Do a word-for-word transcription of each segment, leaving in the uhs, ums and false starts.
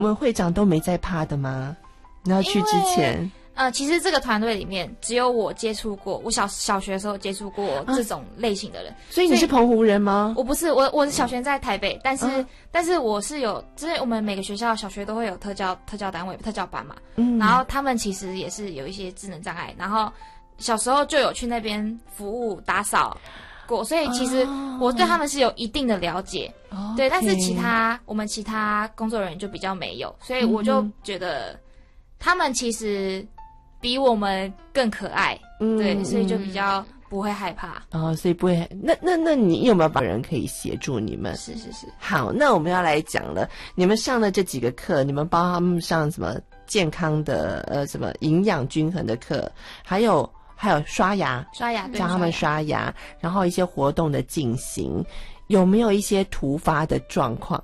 们会长都没在怕的吗？你要去之前？ 呃，其实这个团队里面只有我接触过，我小小学的时候接触过这种类型的人。啊、 所以你是澎湖人吗？ 我不是，我我的小学在台北，但是、 啊、 但是我是有，就是我们每个学校小学都会有特教特教单位、特教班嘛。 嗯， 然后他们其实也是有一些智能障碍，然后小时候就有去那边服务打扫过，所以其实我对他们是有一定的了解。哦、对， okay. 但是其他我们其他工作人员就比较没有，所以我就觉得他们其实比我们更可爱，嗯、对，所以就比较不会害怕。 哦，所以不会。那那那你有没有帮人可以协助你们？ 是是是。 好，那我们要来讲了。你们上的这几个课，你们帮他们上什么健康的呃什么营养均衡的课，还有还有刷牙， 刷牙，对， 教他们刷牙，然后一些活动的进行，有没有一些突发的状况？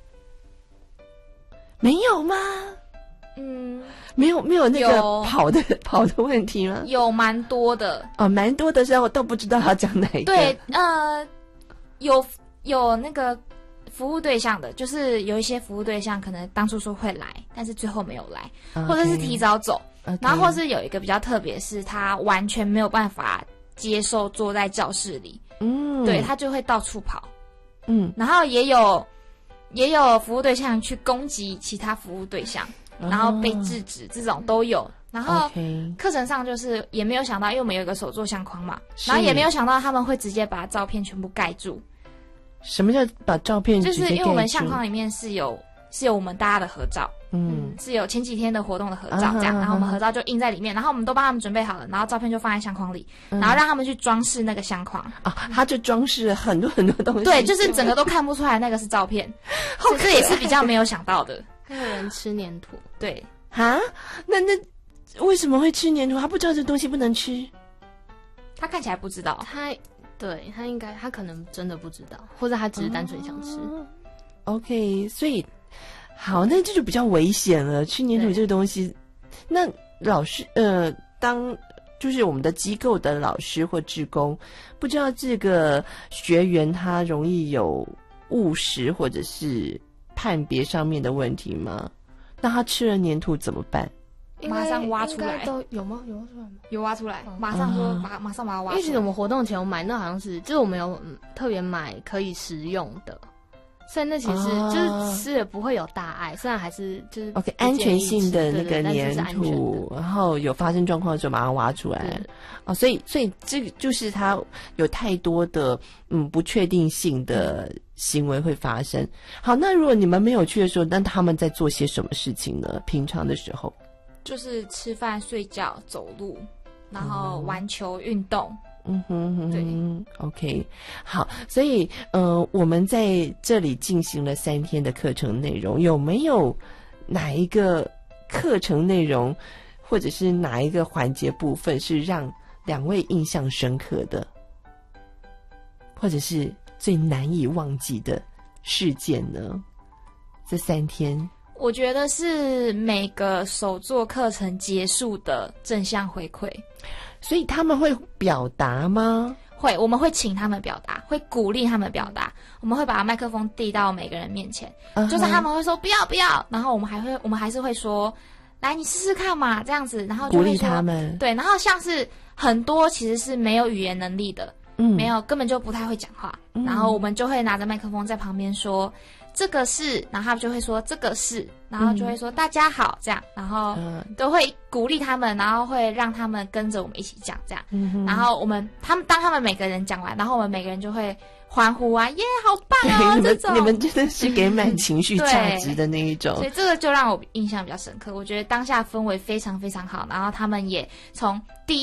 没有吗？ 嗯， 没有没有那个跑的跑的问题吗？ 有蛮多的哦，蛮多的时候我都不知道要讲哪一个。 对，呃，有有那个服务对象的，就是有一些服务对象可能当初说会来，但是最后没有来， okay, 或者是提早走， okay. 然后或是有一个比较特别，是他完全没有办法接受坐在教室里，嗯，对，他就会到处跑，嗯，然后也有也有服务对象去攻击其他服务对象。然后被制止，哦、这种都有。然后课程上就是也没有想到，因为我们有一个手作相框嘛，然后也没有想到他们会直接把照片全部盖住。 什么叫把照片直接盖住？就是因为我们相框里面是有是有我们大家的合照，嗯，是有前几天的活动的合照这样，啊、然后我们合照就印在里面，然后我们都帮他们准备好了，然后照片就放在相框里，嗯、然后让他们去装饰那个相框啊， 他就装饰了很多很多东西， 对，就是整个都看不出来那个是照片，所以这也是比较没有想到的。 还有人吃粘土， 对啊？那那为什么会吃粘土？他不知道这东西不能吃， 他看起来不知道。 他对他应该他可能真的不知道，或者他只是单纯想吃。 哦、OK， 所以好，那这就比较危险了。吃粘土这个东西，那老师呃，当就是我们的机构的老师或志工，不知道这个学员他容易有误食或者是判别上面的问题吗？那他吃了粘土怎么办？ 马上挖出来。 都有吗？有挖出来吗？ 有挖出来，哦、马上说把、啊、马上把它挖出来。 因为其实我们活动前我买那好像是，就是我们有、嗯、特别买可以食用的，所以那其实就是吃也不会有大碍，虽然还是就是 OK 安全性的那个粘土，然后有发生状况的时候马上挖出来。哦，所以所以这个就是它有太多的嗯不确定性的行为会发生。好，那如果你们没有去的时候，那他们在做些什么事情呢？平常的时候就是吃饭、睡觉、走路，然后玩球、运动。 嗯哼哼，对 ，OK， 好，所以呃，我们在这里进行了三天的课程内容，有没有哪一个课程内容，或者是哪一个环节部分是让两位印象深刻的，或者是最难以忘记的事件呢？这三天， 我觉得是每个手作课程结束的正向回馈。 所以他们会表达吗？ 会，我们会请他们表达，会鼓励他们表达。我们会把麦克风递到每个人面前， uh-huh. 就是他们会说不要不要，然后我们还会，我们还是会说，来你试试看嘛，这样子，然后就会鼓励他们。 对，然后像是很多其实是没有语言能力的，嗯，没有根本就不太会讲话，嗯，然后我们就会拿着麦克风在旁边说。这个是，然后他们就会说这个是，然后就会说大家好这样，然后都会鼓励他们，然后会让他们跟着我们一起讲这样，嗯，然后我们他们当他们每个人讲完，然后我们每个人就会欢呼啊，耶，好棒哦！这种你们真的是给满情绪价值的那一种， 所以这个就让我印象比较深刻。我觉得当下氛围非常非常好，然后他们也从第一。